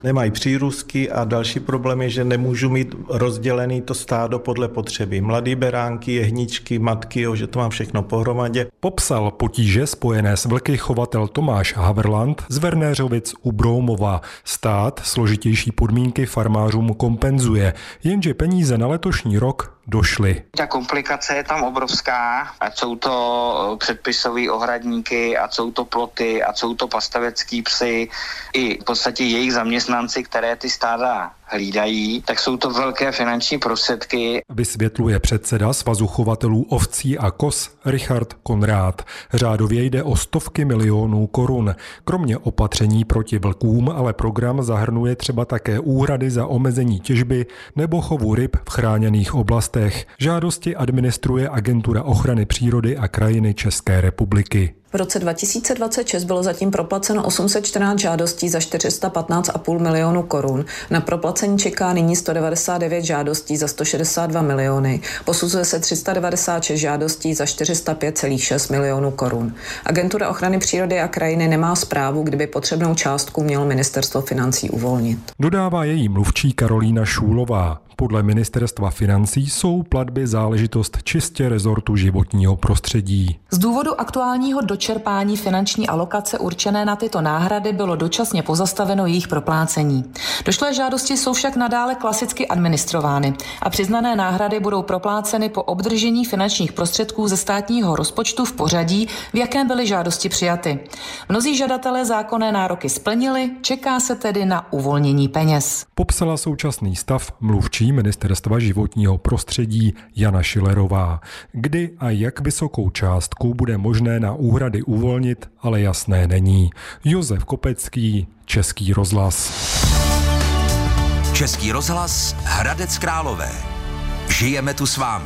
Nemají přírůstky a další problém je, že nemůžu mít rozdělený to stádo podle potřeby. Mladý beránky, jehničky, matky, že to mám všechno pohromadě. Popsal potíže spojené s vlky chovatel Tomáš Haverland z Wernéřovic u Broumova. Stát složitější podmínky farmářům kompenzuje, jenže peníze na letošní rok došly. Ta komplikace je tam obrovská, ať jsou to předpisové ohradníky, ať jsou to ploty, ať jsou to pastavecký psy, i v podstatě jejich zaměstnanci, které ty stáda hlídají, tak jsou to velké finanční prostředky. Vysvětluje předseda Svazu chovatelů ovcí a koz Richard Konrád. Řádově jde o stovky milionů korun. Kromě opatření proti vlkům ale program zahrnuje třeba také úhrady za omezení těžby nebo chovu ryb v chráněných oblastech. Žádosti administruje Agentura ochrany přírody a krajiny České republiky. V roce 2026 bylo zatím proplaceno 814 žádostí za 415,5 milionu korun. Na proplacení čeká nyní 199 žádostí za 162 miliony. Posuzuje se 396 žádostí za 405,6 milionů korun. Agentura ochrany přírody a krajiny nemá zprávu, kdyby potřebnou částku mělo ministerstvo financí uvolnit. Dodává její mluvčí Karolína Šůlová. Podle ministerstva financí jsou platby záležitost čistě rezortu životního prostředí. Z důvodu aktuálního dočerpání finanční alokace určené na tyto náhrady bylo dočasně pozastaveno jejich proplácení. Došlé žádosti jsou však nadále klasicky administrovány a přiznané náhrady budou propláceny po obdržení finančních prostředků ze státního rozpočtu v pořadí, v jakém byly žádosti přijaty. Mnozí žadatelé zákonné nároky splnili, čeká se tedy na uvolnění peněz. Popsala současný stav mluvčí ministerstva životního prostředí Jana Šilerová. Kdy a jak vysokou částku bude možné na úhrady uvolnit, ale jasné není. Josef Kopecký, Český rozhlas. Český rozhlas Hradec Králové. Žijeme tu s vámi.